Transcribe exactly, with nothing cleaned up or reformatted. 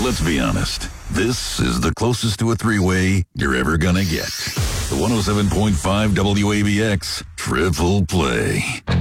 Let's be honest. This is the closest to a three-way you're ever gonna get. The one oh seven point five W A B X Triple Play.